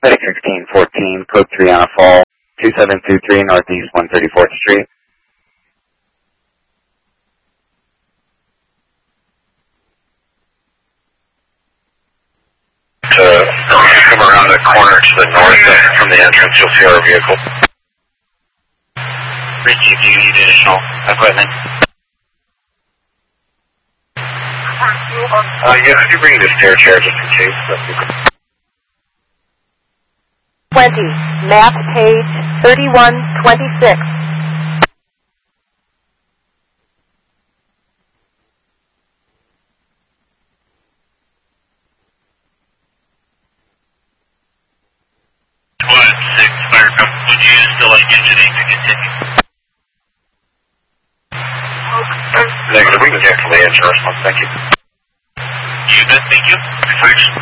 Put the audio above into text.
Medic 1614, code 3 on a fall, 2723 Northeast 134th Street. Come around the corner to the north from the entrance, you'll see our vehicle. Richie, do you need additional equipment? Yeah, could you bring the stair chair just in case? 20, map page 3126. Would you still like engineering to continue? Negative, we can cancel the engine response, thank you. You bet, thank you. Thanks.